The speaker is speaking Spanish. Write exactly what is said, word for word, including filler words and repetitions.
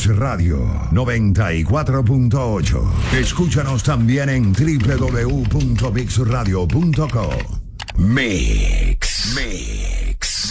Radio noventa y cuatro punto ocho. Escúchanos también en doble u doble u doble u punto mix radio punto com. Mix. Mix.